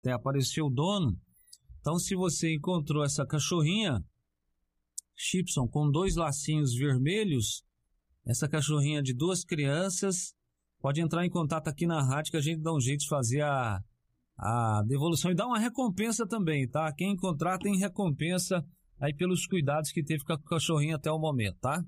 apareceu o dono. Então, se você encontrou essa cachorrinha, Chipson, com 2 lacinhos vermelhos, essa cachorrinha de 2 crianças, pode entrar em contato aqui na rádio que a gente dá um jeito de fazer a devolução e dar uma recompensa também, tá? Quem encontrar tem recompensa aí pelos cuidados que teve com a cachorrinha até o momento, tá?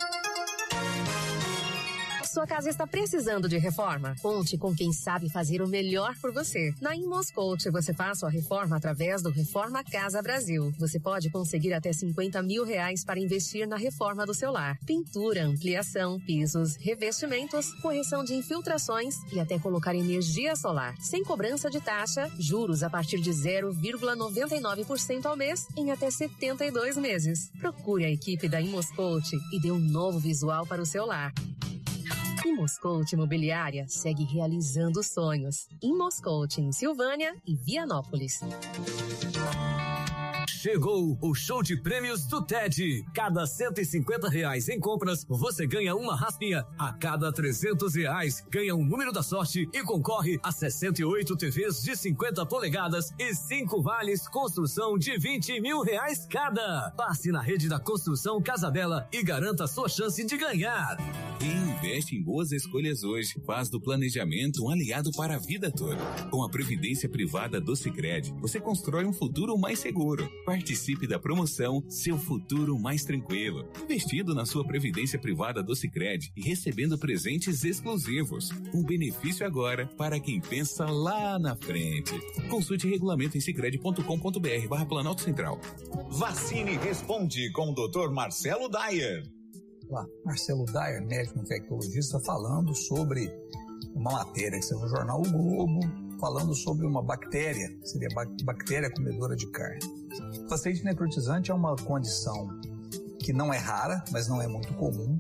Sua casa está precisando de reforma? Conte com quem sabe fazer o melhor por você. Na Imoscoach, você faz sua reforma através do Reforma Casa Brasil. Você pode conseguir até R$50 mil para investir na reforma do seu lar. Pintura, ampliação, pisos, revestimentos, correção de infiltrações e até colocar energia solar. Sem cobrança de taxa, juros a partir de 0,99% ao mês em até 72 meses. Procure a equipe da Imoscoach e dê um novo visual para o seu lar. Imoscoach Imobiliária segue realizando sonhos. Imoscoach em Silvânia e Vianópolis. Chegou o show de prêmios do TED. Cada R$150 em compras, você ganha uma raspinha. A cada R$300, ganha um número da sorte e concorre a 68 TVs de 50 polegadas e 5 vales construção de R$20 mil cada. Passe na rede da Construção Casa Bela e garanta a sua chance de ganhar. Quem investe em boas escolhas hoje faz do planejamento um aliado para a vida toda. Com a Previdência Privada do Sicredi, você constrói um futuro mais seguro. Participe da promoção Seu Futuro Mais Tranquilo, investindo na sua Previdência Privada do Sicredi e recebendo presentes exclusivos. Um benefício agora para quem pensa lá na frente. Consulte regulamento em sicredi.com.br/Planalto Central. Vacine Responde com o Dr. Marcelo Dyer. Olá, Marcelo Dyer, médico infectologista, falando sobre uma matéria que saiu no jornal O Globo, falando sobre uma bactéria, seria bactéria comedora de carne. Facite necrotizante é uma condição que não é rara, mas não é muito comum,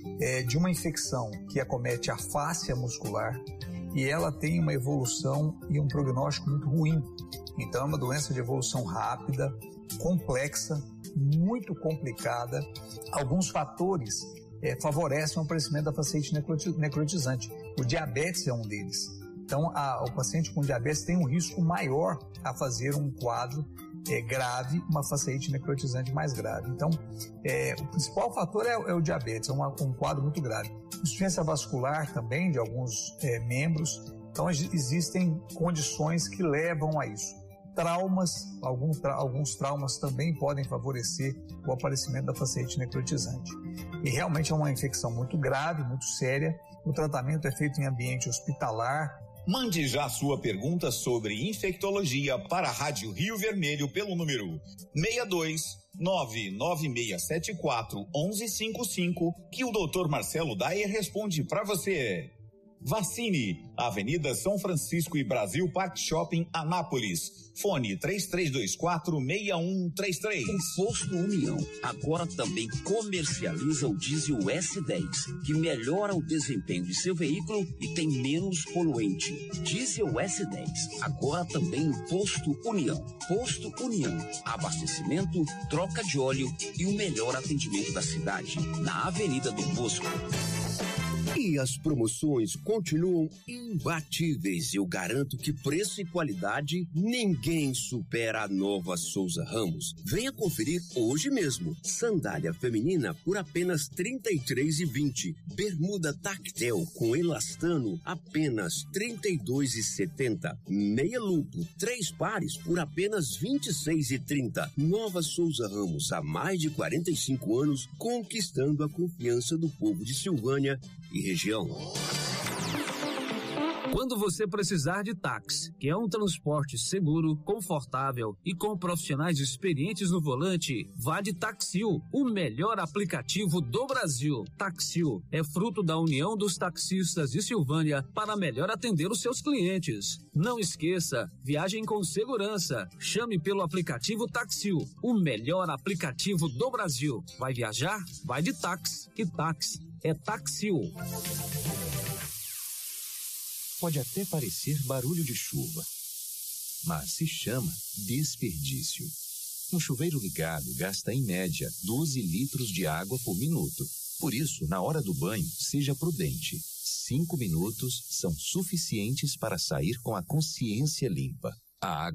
de uma infecção que acomete a fáscia muscular e ela tem uma evolução e um prognóstico muito ruim. Então é uma doença de evolução rápida, complexa, muito complicada. Alguns fatores favorecem o aparecimento da facite necrotizante. O diabetes é um deles. Então, o paciente com diabetes tem um risco maior a fazer um quadro grave, uma facite necrotizante mais grave. Então, o principal fator é o diabetes, é um quadro muito grave. Insuficiência vascular também de alguns membros. Então, existem condições que levam a isso. Traumas, alguns traumas também podem favorecer o aparecimento da facite necrotizante. E realmente é uma infecção muito grave, muito séria. O tratamento é feito em ambiente hospitalar. Mande já sua pergunta sobre infectologia para a Rádio Rio Vermelho pelo número 62-99674-1155 que o Dr. Marcelo Dyer responde para você. Vacine, Avenida São Francisco e Brasil Park Shopping, Anápolis. Fone 3324-6133. O Posto União agora também comercializa o diesel S10, que melhora o desempenho de seu veículo e tem menos poluente. Diesel S10, agora também no Posto União. Posto União, abastecimento, troca de óleo e o melhor atendimento da cidade, na Avenida do Bosco. E as promoções continuam imbatíveis. Eu garanto que preço e qualidade ninguém supera a Nova Souza Ramos. Venha conferir hoje mesmo. Sandália feminina por apenas R$ 33,20. Bermuda tactel com elastano apenas R$ 32,70. Meia lupo 3 pares por apenas R$ 26,30. Nova Souza Ramos, há mais de 45 anos, conquistando a confiança do povo de Silvânia e região. Quando você precisar de táxi, que é um transporte seguro, confortável e com profissionais experientes no volante, vá de Taxil, o melhor aplicativo do Brasil. Taxil é fruto da união dos taxistas de Silvânia para melhor atender os seus clientes. Não esqueça, viagem com segurança. Chame pelo aplicativo Taxil, o melhor aplicativo do Brasil. Vai viajar? Vai de táxi, que táxi é Taxil. Pode até parecer barulho de chuva, mas se chama desperdício. Um chuveiro ligado gasta em média 12 litros de água por minuto. Por isso, na hora do banho, seja prudente. 5 minutos são suficientes para sair com a consciência limpa. A água